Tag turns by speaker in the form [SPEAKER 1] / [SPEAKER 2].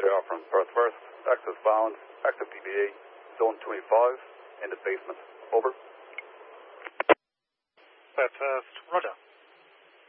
[SPEAKER 1] there from Perth First. Access bound, active PBA, zone 25, in the basement. Over.
[SPEAKER 2] Perth First, roger.